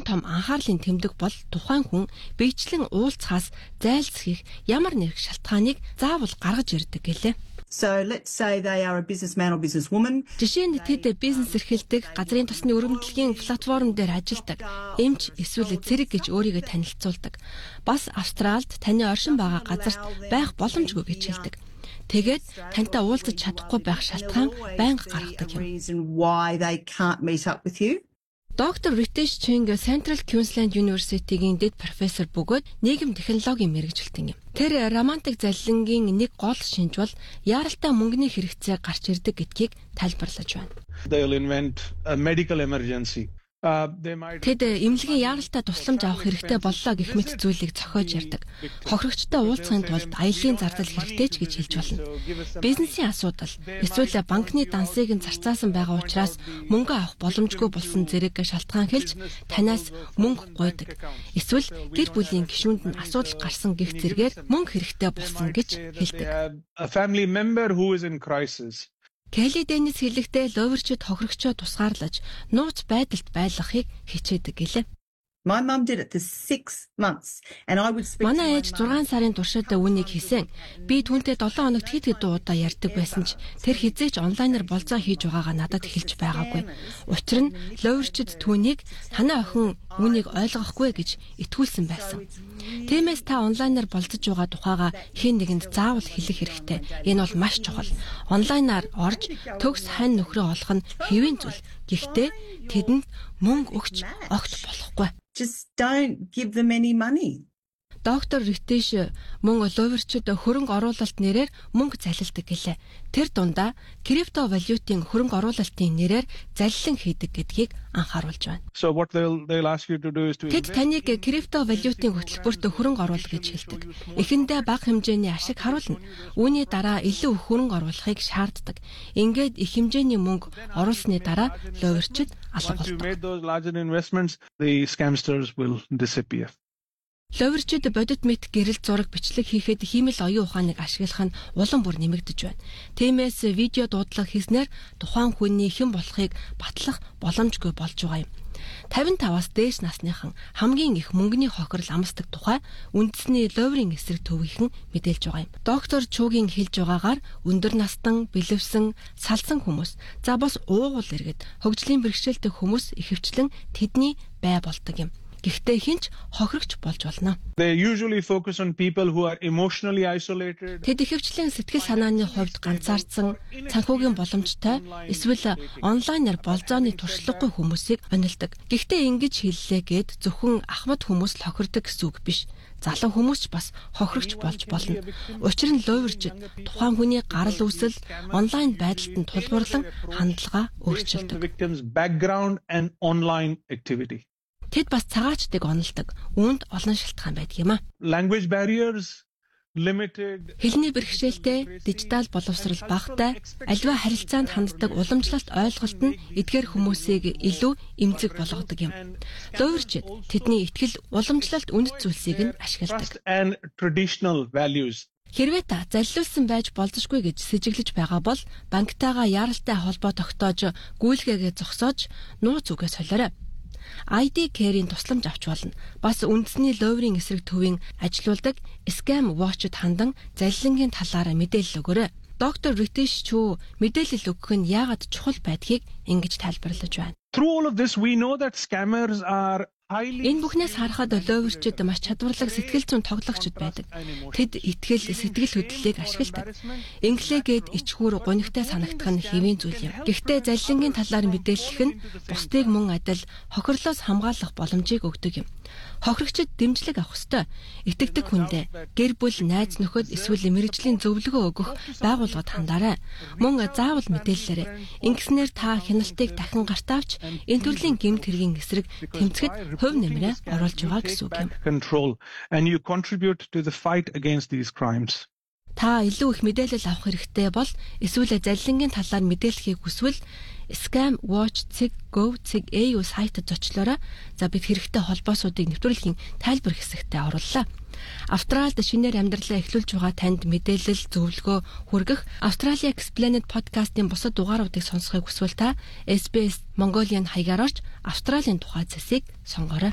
том анхаарлын тэмдэг бол тухайн хүн биечлэн уулзахаас зайлсхийх ямар нэг шалтгааныг заавал гаргаж ирдэг гэлээ. So let's say they are a businessman or businesswoman. Жишээ нь тэд бизнес эрхэлдэг, газрын тосны өргөмжлөгийн платформ дээр ажилладаг, эмч эсвэл цэрэг гэж өөрийгөө танилцуулдаг. Бас Австралид таны оршин байгаа газарт байх боломжгүй гэж хэлдэг. Тэгээд тантай уулзаж чадахгүй байх шалтгаан байнга гаргадаг юм. Доктор Ritesh Ching Central Queensland University-гийн дэд профессор бөгөөд нийгэм технологийн мэргэжилтэн юм. Тэр романтик заллингийн нэг гол шинж бол яаралтай мөнгөний хэрэгцээ гарч ирдэг гэдгийг тайлбарлаж байна. They'll invent a medical emergency. Тэд эмнэлгийн яаралтай тусламж авах хэрэгтэй боллоо гэх мэт зүйлийг зохиож ярьдаг. Хохирогчтой уулзахын тулд аяллаа зардал хэрэгтэй ч гэж хэлж болно. Бизнесийн асуудал эсвэл банкны дансыг нь зарцаасан байгаа учраас мөнгө авах боломжгүй болсон зэрэг шалтгаан хэлж танаас мөнгө гуйдаг. Эсвэл гэр бүлийн гишүүнд нь асуудал гарсан гэх зэргээр мөнгө хэрэгтэй болсон гэж хэлдэг. A family member who is in crisis. Келли Деннис хэлэхдээ ловерчид хохирогчоо тусгаарлаж нууц байдалд байлгахыг хичээдэг гэлээ. My mum did it for 6 months and I would speak. Манай ээж 6 сарын туршид үүнийг хийсэн. Би түүнтэй 7 хоногт хэд хэдэн удаа ярьдаг байсан ч тэр хизээч онлайнаар болзоо хийж байгаагаа надад хэлж байгаагүй. Учир нь ловерчид түүнийг танай охин үүнийг ойлгохгүй гэж итгүүлсэн байсан. Тиймээс та онлайнаар болцож байгаа тухайга хэн нэгэнд заавал хэлэх хэрэгтэй. Энэ бол маш чухал. Онлайнаар орж төгс хань нөхрөө олох нь хэвийн зүйл. Гэхдээ тэдэнд мөнгө өгч огт болохгүй. Just don't give them any money. Доктор Ritesh мөн ловерчид хөрөнгө оруулалт нэрээр мөнгө залилдаг гэлээ. Тэр дундаа криптовалютын хөрөнгө оруулалтын нэрээр залилан хийдэг гэдгийг анхааруулж байна. So what they'll ask you to do is to Тэд таныг криптовалютын хөтөлбөрт хөрөнгө оруул гэж хэлдэг. Эхэндээ бага хэмжээний ашиг харуулна. Үүний дараа илүү их хөрөнгө оруулахыг шаарддаг. Ингээд их хэмжээний мөнгө оруулсны дараа ловерчид алга болдог. Those larger investments, the scamsters will disappear. Ловерчид бодит мэт гэрэл зураг бичлэг хийхэд хиймэл оюун ухааныг ашиглах нь улам бүр нэмэгдэж байна. Тиймээс видео дуудлага хийснээр тухайн хүний хэн болохыг батлах боломжгүй болж байгаа юм. 55-аас дээш насныхан хамгийн их мөнгөний хохирол амсдаг тухай үндэсний ловерийн эсрэг төвийнхэн мэдээлж байгаа юм. Доктор Чугийн хэлж байгаагаар өндөр настан, бэлэвсэн, салсан хүмүүс, за бас уугуул иргэд, хөгжлийн бэрхшээлтэй хүмүүс ихэвчлэн тэдний бай болдог юм. Гэхдээ хинч хохирогч болж болно. They usually focus on people who are emotionally isolated. Тэд ихэвчлэн сэтгэл санааны хувьд ганцаардсан, санхүүгийн боломжтой, эсвэл онлайнаар болзооны туршлагагүй хүмүүсийг онилдог. Гэхдээ ингэж хэллээ гэд зөвхөн ахмад хүмүүс л хохирдог гэсэн үг биш. Залуу хүмүүс ч бас хохирогч болж болно. Учир нь ловерчид тухайн хүний гарал үүсэл, онлайн байдалд нь тулгуурлан хандлага өөрчилдөг. Background and online activity. Тэд бас цагаачдыг онолдог. Үүнд олон шалтгаан байдаг юм а. Language barriers, limited. Хэлний бэрхшээлтэй, дижитал боловсрол багтай, аливаа харилцаанд ханддаг уламжлалт ойлголт нь эдгээр хүмүүсийг илүү эмзэг болгодог юм. Ловерчид тэдний итгэл уламжлалт үнэт зүйлсийг нь ашигладаг. And traditional values. Хэрвээ та залилуулсан байж болзошгүй гэж сэжиглэж байгаа бол банктайгаа яаралтай холбоо тогтоож гүйлгээгээ зогсоож нууц үгээ солиорой. ID Care-ийн тусламж авч болно. Бас үндэсний ловерийн эсрэг төвийн ажилуулдаг Scam Watch-д хандан залилангийн талаар мэдээлэл өгөөрэй. Доктор Ritesh Chu мэдээлэл өгөх нь яагаад чухал байдгийг ингэж тайлбарлаж байна. Through all of this we know that scammers are Энэ бүхнээс харахад ловерчид маш чадварлаг сэтгэл зүйн тоглогчид байдаг. Тэд итгэл, сэтгэл хөдлөлийг ашигладаг. Инглигээд ичхүүр гунигтай санагдах нь хэвийн зүйл юм. Гэхдээ залилангийн талаар мэдээлэх нь бусдыг мөн адил хохирлоос хамгаалах боломжийг өгдөг юм. Хохирогчид дэмжлэг авах ёстой. Итгэдэг хүндээ гэр бүл, найз нөхөд эсвэл мэргэжлийн зөвлөгөө өгөх байгууллагад хандаарай. Мөн заавал мэдээллээрэй. Ингэснээр та хяналтыг дахин гартаавч энэ төрлийн гэмт хэргийн эсрэг тэмцэхэд хувь нэмрээ оруулж байгаа гэсэн үг юм. Control and you contribute to the fight against these crimes. Та илүү их мэдээлэл авах хэрэгтэй бол эсвэл залилангийн талаар мэдээлэхийг хүсвэл Scam Watch .gov.au сайтад зочлоорой. За бид хэрэгтэй холбоосуудыг нэвтрүүлгийн тайлбар хэсэгтээ орууллаа. Австралид шинээр амьдралаа эхлүүлж байгаа танд мэдээлэл, зөвлөгөө хүргэх Australia Explained podcast-ийн бусад дугааруудыг сонсохыг хүсвэл та SBS Mongolian хаягаар орж Австралийн тухай зэсийг сонгоорой.